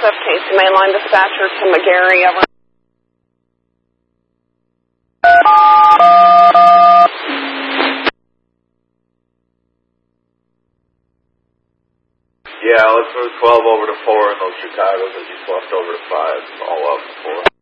Swift, Casey Mainline dispatcher to McGarry, over. Yeah, let's move 12 over to 4 and those Chicagos that you swept over to 5, all up to 4.